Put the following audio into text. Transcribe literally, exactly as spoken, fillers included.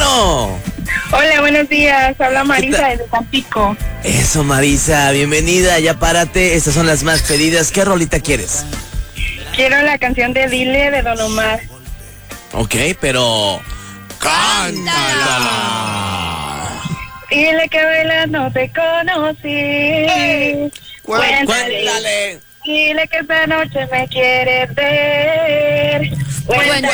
Bueno. Hola, buenos días. Habla Marisa desde Tampico. Eso, Marisa, bienvenida. Ya párate. Estas son las más pedidas. ¿Qué rolita quieres? Quiero la canción de Dile de Don Omar. Ok, pero... ¡cántala! Dile que baila no te conocí. ¡Eh! Cuéntale. Cuéntale. Dile que esta noche me quieres ver. Cuéntale.